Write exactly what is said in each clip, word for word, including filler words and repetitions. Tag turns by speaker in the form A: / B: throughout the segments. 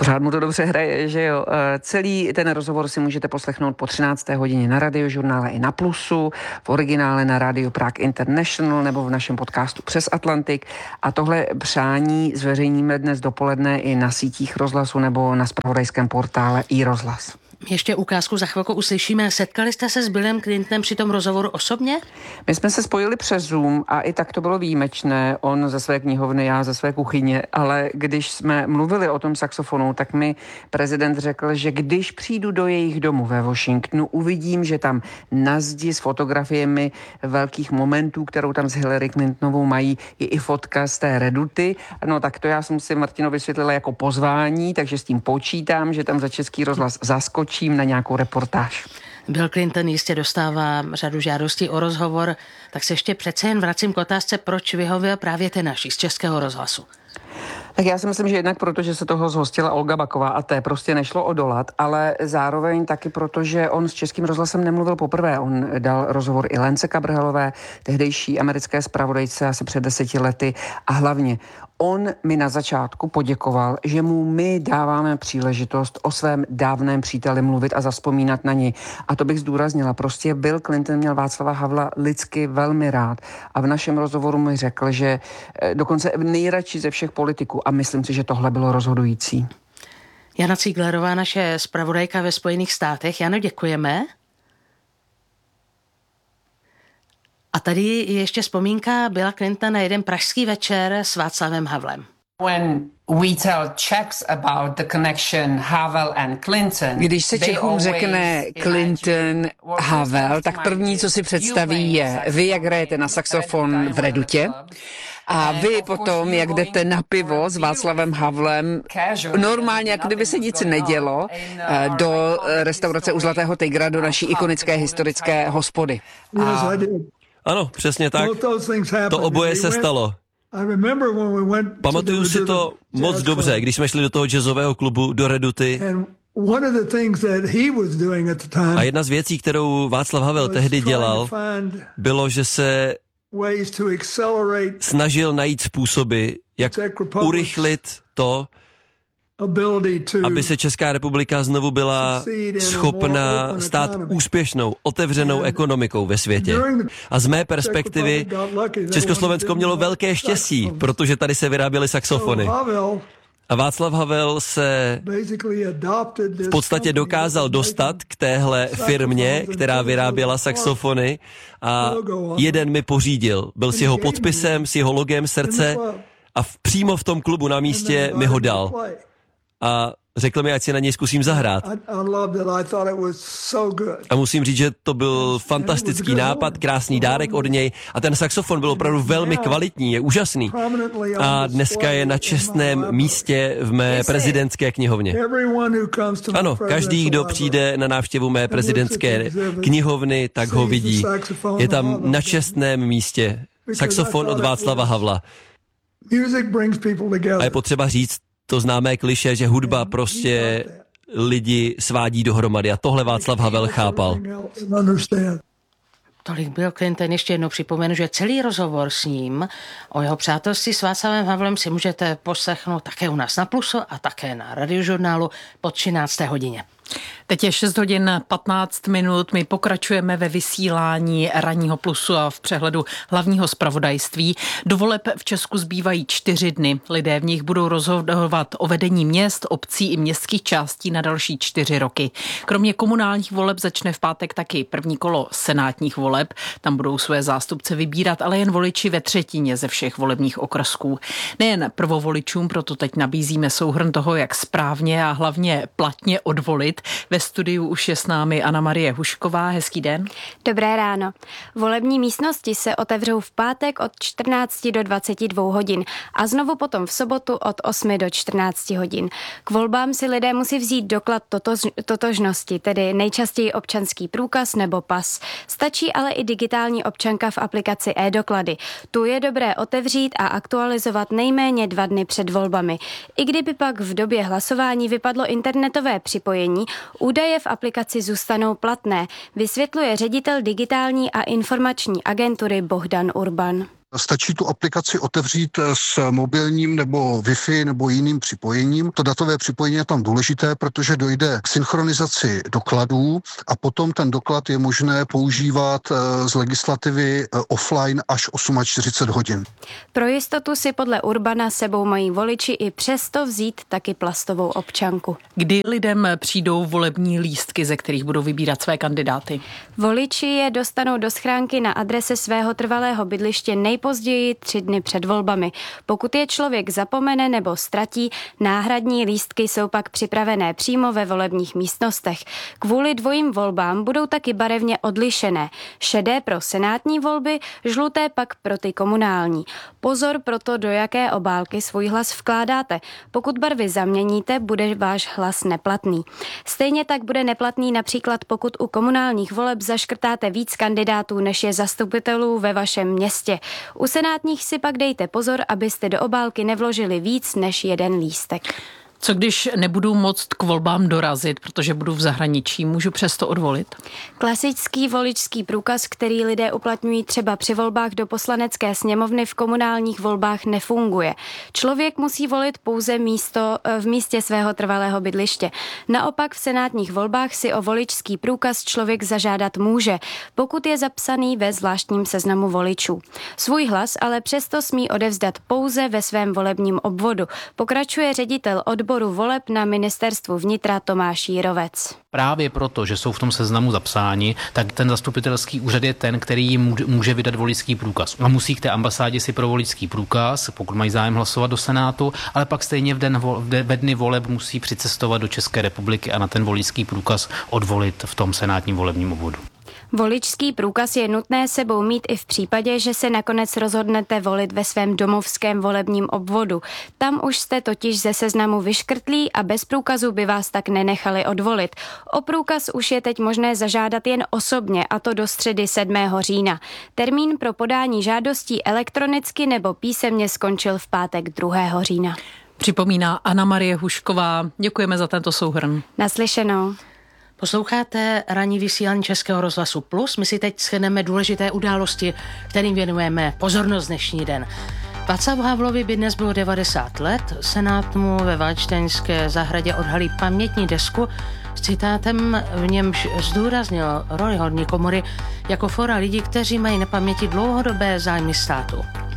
A: Pořád mu to dobře hraje, že jo. Celý ten rozhovor si můžete poslechnout po třinácté hodině na Radiožurnále i na Plusu, v originále na Radio Prague International nebo v našem podcastu Přes Atlantik. A tohle přání zveřejníme dnes dopoledne i na sítích Rozhlasu nebo na zpravodajském portále iRozhlas.
B: Ještě ukázku za chvilku uslyšíme. Setkali jste se s Billem Clintonem při tom rozhovoru osobně?
A: My jsme se spojili přes Zoom a i tak to bylo výjimečné. On ze své knihovny, já ze své kuchyně, ale když jsme mluvili o tom saxofonu, tak mi prezident řekl, že když přijdu do jejich domu ve Washingtonu, uvidím, že tam na zdi s fotografiemi velkých momentů, kterou tam s Hillary Clintonovou mají, je i fotka z té reduty. No tak to já jsem si Martino vysvětlila jako pozvání, takže s tím počítám, že tam za Český rozhlas zaskočí na nějakou reportáž.
B: Bill Clinton jistě dostává řadu žádostí o rozhovor, tak se ještě přece jen vracím k otázce, proč vyhověl právě ten naší z Českého rozhlasu.
A: Tak já si myslím, že jednak proto, že se toho zhostila Olga Baková a té prostě nešlo odolat, ale zároveň taky proto, že on s Českým rozhlasem nemluvil poprvé. On dal rozhovor i Lence Kabrhelové, tehdejší americké zpravodajce asi před deseti lety a hlavně on mi na začátku poděkoval, že mu my dáváme příležitost o svém dávném příteli mluvit a zavzpomínat na něj. A to bych zdůraznila. Prostě Bill Clinton měl Václava Havla lidsky velmi rád a v našem rozhovoru mi řekl, že dokonce nejradši ze všech politiků a myslím si, že tohle bylo rozhodující.
B: Jana Cíglerová, naše zpravodajka ve Spojených státech. Jano, děkujeme. A tady je ještě vzpomínka Billa Clintona na jeden pražský večer s Václavem Havlem.
C: When we tell Czechs about the connection Havel and Clinton,
A: když se Čechům řekne Clinton, Havel, tak první, co si představí, je vy, jak hrajete na saxofon v Redutě, a vy potom, jak jdete na pivo s Václavem Havlem, normálně, jako kdyby se nic nedělo, do restaurace u Zlatého tygra, do naší ikonické historické hospody.
D: A... Ano, přesně tak. To oboje se stalo. Pamatuju si to moc dobře, když jsme šli do toho jazzového klubu do Reduty. A jedna z věcí, kterou Václav Havel tehdy dělal, bylo, že se snažil najít způsoby, jak urychlit to, aby se Česká republika znovu byla schopna stát úspěšnou, otevřenou ekonomikou ve světě. A z mé perspektivy Československo mělo velké štěstí, protože tady se vyráběly saxofony. A Václav Havel se v podstatě dokázal dostat k téhle firmě, která vyráběla saxofony, a jeden mi pořídil. Byl s jeho podpisem, s jeho logem srdce a v, přímo v tom klubu na místě mi ho dal. A řekl mi, ať si na něj zkusím zahrát. A musím říct, že to byl fantastický nápad, krásný dárek od něj a ten saxofon byl opravdu velmi kvalitní, je úžasný. A dneska je na čestném místě v mé prezidentské knihovně. Ano, každý, kdo přijde na návštěvu mé prezidentské knihovny, tak ho vidí. Je tam na čestném místě saxofon od Václava Havla. A je potřeba říct to známé klišé, že hudba prostě lidi svádí dohromady a tohle Václav Havel chápal.
B: Tolik Bill Clinton. Ještě jednou připomenu, že celý rozhovor s ním o jeho přátelství s Václavem Havlem si můžete poslechnout také u nás na Plusu a také na Radiožurnálu po třinácté hodině.
E: Teď je šest hodin patnáct minut, my pokračujeme ve vysílání ranního Plusu a v přehledu hlavního zpravodajství. Do voleb v Česku zbývají čtyři dny. Lidé v nich budou rozhodovat o vedení měst, obcí i městských částí na další čtyři roky. Kromě komunálních voleb začne v pátek taky první kolo senátních voleb. Tam budou své zástupce vybírat, ale jen voliči ve třetině ze všech volebních okrsků. Nejen prvovoličům, proto teď nabízíme souhrn toho, jak správně a hlavně platně odvolit. Ve studiu už je s námi Anna Marie Hušková. Hezký den.
F: Dobré ráno. Volební místnosti se otevřou v pátek od čtrnácti do dvaceti dvou hodin a znovu potom v sobotu od osmi do čtrnácti hodin. K volbám si lidé musí vzít doklad totož, totožnosti, tedy nejčastěji občanský průkaz nebo pas. Stačí ale i digitální občanka v aplikaci e-doklady. Tu je dobré otevřít a aktualizovat nejméně dva dny před volbami. I kdyby pak v době hlasování vypadlo internetové připojení, údaje v aplikaci zůstanou platné, vysvětluje ředitel digitální a informační agentury Bohdan Urban.
G: Stačí tu aplikaci otevřít s mobilním nebo Wi-Fi nebo jiným připojením. To datové připojení je tam důležité, protože dojde k synchronizaci dokladů a potom ten doklad je možné používat z legislativy offline až čtyřicet osm hodin.
F: Pro jistotu si podle Urbana sebou mají voliči i přesto vzít taky plastovou občanku.
E: Kdy lidem přijdou volební lístky, ze kterých budou vybírat své kandidáty?
F: Voliči je dostanou do schránky na adrese svého trvalého bydliště nejpozději tři dny před volbami. Pokud je člověk zapomene nebo ztratí, náhradní lístky jsou pak připravené přímo ve volebních místnostech. Kvůli dvojím volbám budou taky barevně odlišené. Šedé pro senátní volby, žluté pak pro ty komunální. Pozor proto, do jaké obálky svůj hlas vkládáte. Pokud barvy zaměníte, bude váš hlas neplatný. Stejně tak bude neplatný například, pokud u komunálních voleb zaškrtáte víc kandidátů, než je zastupitelů ve vašem městě. U senátních si pak dejte pozor, abyste do obálky nevložili víc než jeden lístek.
E: Co když nebudu moct k volbám dorazit, protože budu v zahraničí, můžu přesto odvolit?
F: Klasický voličský průkaz, který lidé uplatňují třeba při volbách do poslanecké sněmovny, v komunálních volbách nefunguje. Člověk musí volit pouze místo v místě svého trvalého bydliště. Naopak v senátních volbách si o voličský průkaz člověk zažádat může, pokud je zapsaný ve zvláštním seznamu voličů. Svůj hlas ale přesto smí odevzdat pouze ve svém volebním obvodu. Pokračuje ředitel odboru voleb na ministerstvu vnitra Tomáš Jírovec.
H: Právě proto, že jsou v tom seznamu zapsáni, tak ten zastupitelský úřad je ten, který jim může vydat voličský průkaz. A musí k té ambasádě si pro voličský průkaz, pokud mají zájem hlasovat do Senátu, ale pak stejně v den ve dny voleb musí přicestovat do České republiky a na ten voličský průkaz odvolit v tom senátním volebním obvodu.
F: Voličský průkaz je nutné sebou mít i v případě, že se nakonec rozhodnete volit ve svém domovském volebním obvodu. Tam už jste totiž ze seznamu vyškrtlí a bez průkazu by vás tak nenechali odvolit. O průkaz už je teď možné zažádat jen osobně, a to do středy sedmého října. Termín pro podání žádostí elektronicky nebo písemně skončil v pátek druhého října.
E: Připomíná Anna Marie Hušková. Děkujeme za tento souhrn.
F: Naslyšenou.
B: Posloucháte ranní vysílání Českého rozhlasu Plus. My si teď shrneme důležité události, kterým věnujeme pozornost dnešní den. Václavu Havlovi by dnes bylo devadesát let. Senát mu ve Valdštejnské zahradě odhalí pamětní desku s citátem, v němž zdůraznil roli horní komory jako fora lidí, kteří mají na paměti dlouhodobé zájmy státu.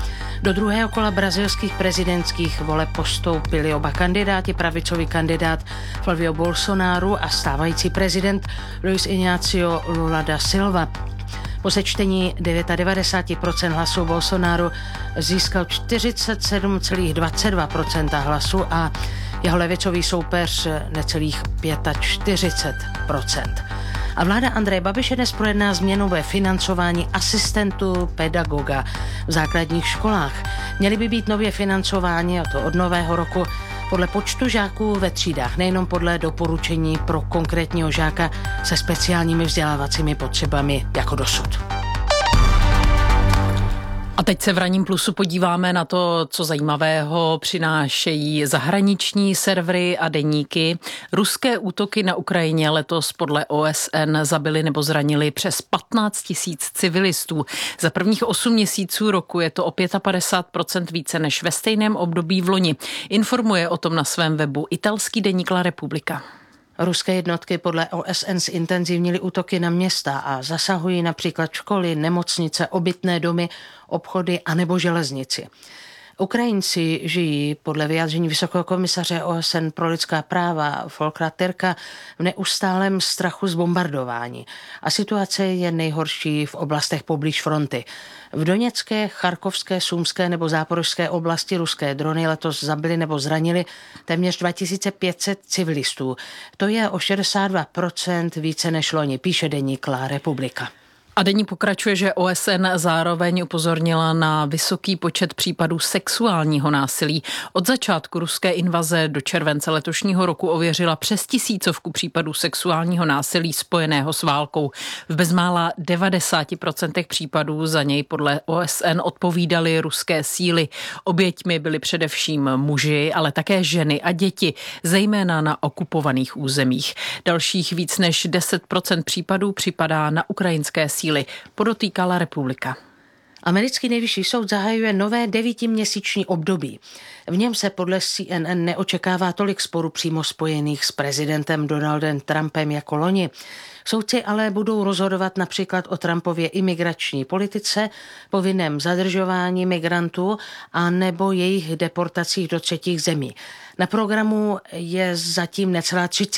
B: Do druhého kola brazilských prezidentských voleb postoupili oba kandidáti, pravicový kandidát Flavio Bolsonaro a prezident Luiz Inácio Lula da Silva. Po sečtení devadesát devět procent hlasů Bolsonaro získal čtyřicet sedm celá dvacet dva procent hlasů a jeho levicový soupeř necelých čtyřicet pět procent. A vláda Andreje Babiše dnes projedná změnu ve financování asistentů pedagoga v základních školách. Měli by být nově financováni, a to od nového roku, podle počtu žáků ve třídách, nejenom podle doporučení pro konkrétního žáka se speciálními vzdělávacími potřebami jako dosud.
E: A teď se v Ranním plusu podíváme na to, co zajímavého přinášejí zahraniční servery a deníky. Ruské útoky na Ukrajině letos podle O S N zabili nebo zranili přes patnáct tisíc civilistů. Za prvních osm měsíců roku je to o padesát pět procent více než ve stejném období v loni. Informuje o tom na svém webu italský deník La Repubblica.
B: Ruské jednotky podle O S N zintenzivnily útoky na města a zasahují například školy, nemocnice, obytné domy, obchody anebo železnici. Ukrajinci žijí podle vyjádření vysokého komisaře O S N pro lidská práva Volkera Türka v neustálém strachu z bombardování a situace je nejhorší v oblastech poblíž fronty. V Doněcké, Charkovské, Sumské nebo Záporožské oblasti ruské drony letos zabily nebo zranili téměř dva tisíce pět set civilistů. To je o šedesát dva procent více než loni, píše deník La Repubblica.
E: A deník pokračuje, že O S N zároveň upozornila na vysoký počet případů sexuálního násilí. Od začátku ruské invaze do července letošního roku ověřila přes tisícovku případů sexuálního násilí spojeného s válkou. V bezmála devadesát procent případů za něj podle O S N odpovídaly ruské síly. Oběťmi byli především muži, ale také ženy a děti, zejména na okupovaných územích. Dalších víc než deset procent případů připadá na ukrajinské síly, podotýkala Republika.
B: Americký nejvyšší soud zahajuje nové devítiměsíční období. V něm se podle C N N neočekává tolik sporů přímo spojených s prezidentem Donaldem Trumpem jako loni. Soudci ale budou rozhodovat například o Trumpově imigrační politice, povinném zadržování migrantů a nebo jejich deportacích do třetích zemí. Na programu je zatím necelá třicet